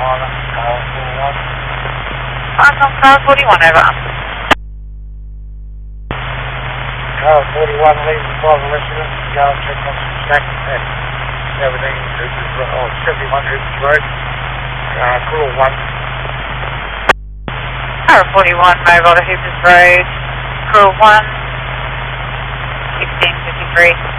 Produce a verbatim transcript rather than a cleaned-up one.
Hong Kong Tower forty-one, over. Tower forty-one, leaving the private residence, go and check on some stacking at seventeen Hoopers Road, oh, seventy-one Hoopers Road, uh, Cool one. Tower forty-one, mobile to Hoopers Road, Cool one, sixteen fifty-three.